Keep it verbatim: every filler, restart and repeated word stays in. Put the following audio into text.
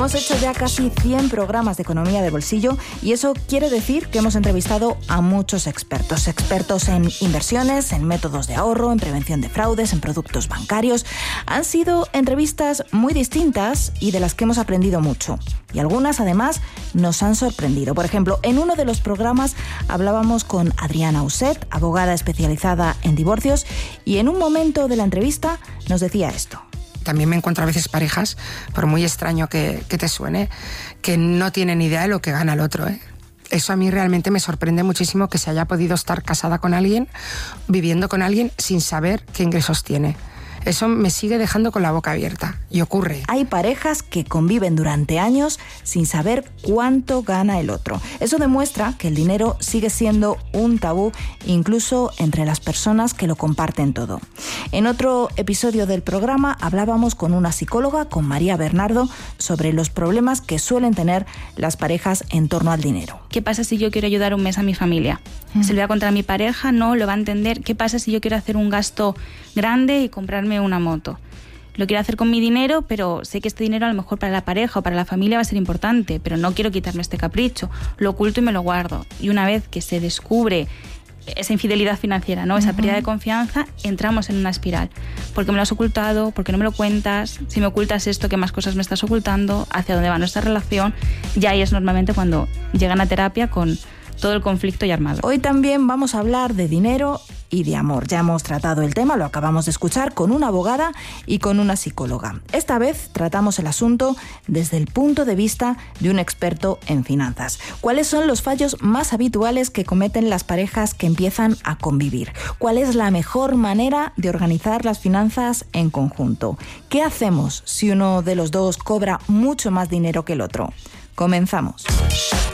Hemos hecho ya casi cien programas de economía de bolsillo y eso quiere decir que hemos entrevistado a muchos expertos. Expertos en inversiones, en métodos de ahorro, en prevención de fraudes, en productos bancarios. Han sido entrevistas muy distintas y de las que hemos aprendido mucho. Y algunas, además, nos han sorprendido. Por ejemplo, en uno de los programas hablábamos con Adriana Uset, abogada especializada en divorcios, y en un momento de la entrevista nos decía esto. También me encuentro a veces parejas, por muy extraño que, que te suene, que no tienen idea de lo que gana el otro, ¿eh? Eso a mí realmente me sorprende muchísimo, que se haya podido estar casada con alguien, viviendo con alguien, sin saber qué ingresos tiene. Eso me sigue dejando con la boca abierta. Y ocurre. Hay parejas que conviven durante años sin saber cuánto gana el otro. Eso demuestra que el dinero sigue siendo un tabú, incluso entre las personas que lo comparten todo. En otro episodio del programa hablábamos con una psicóloga, con María Bernardo, sobre los problemas que suelen tener las parejas en torno al dinero. ¿Qué pasa si yo quiero ayudar un mes a mi familia? Mm. ¿Se lo voy a contar a mi pareja? No, lo va a entender. ¿Qué pasa si yo quiero hacer un gasto grande y comprarme una moto? Lo quiero hacer con mi dinero, pero sé que este dinero a lo mejor para la pareja o para la familia va a ser importante, pero no quiero quitarme este capricho. Lo oculto y me lo guardo. Y una vez que se descubre esa infidelidad financiera, ¿no? Esa pérdida de confianza, entramos en una espiral. ¿Por qué me lo has ocultado? ¿Por qué no me lo cuentas? Si me ocultas esto, ¿qué más cosas me estás ocultando? ¿Hacia dónde va nuestra relación? Y ahí es normalmente cuando llegan a terapia con todo el conflicto ya armado. Hoy también vamos a hablar de dinero y de amor. Ya hemos tratado el tema, lo acabamos de escuchar, con una abogada y con una psicóloga. Esta vez tratamos el asunto desde el punto de vista de un experto en finanzas. ¿Cuáles son los fallos más habituales que cometen las parejas que empiezan a convivir? ¿Cuál es la mejor manera de organizar las finanzas en conjunto? ¿Qué hacemos si uno de los dos cobra mucho más dinero que el otro? Comenzamos.